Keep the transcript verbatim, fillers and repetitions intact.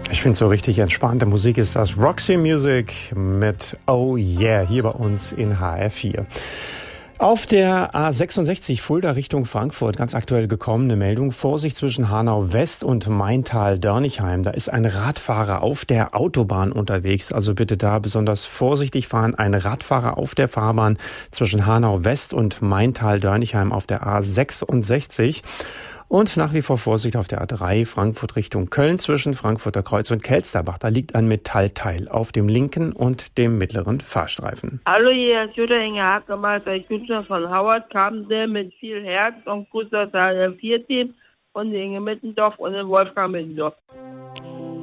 Ich finde es so richtig entspannte Musik ist das. Roxy Music mit Oh Yeah hier bei uns in H R vier. Auf der A sechsundsechzig Fulda Richtung Frankfurt ganz aktuell gekommen eine Meldung. Vorsicht zwischen Hanau West und Maintal-Dörnigheim. Da ist ein Radfahrer auf der Autobahn unterwegs. Also bitte da besonders vorsichtig fahren. Ein Radfahrer auf der Fahrbahn zwischen Hanau West und Maintal-Dörnigheim auf der A sechsundsechzig. Und nach wie vor Vorsicht auf der A drei Frankfurt Richtung Köln zwischen Frankfurter Kreuz und Kelsterbach. Da liegt ein Metallteil auf dem linken und dem mittleren Fahrstreifen. Hallo, hier ist Jutta Inge Hackemeister, ich bin schon von Howard, kam der mit viel Herz und Grüß aus der vier Team und Inge Mittendorf und den Wolfgang Mittendorf.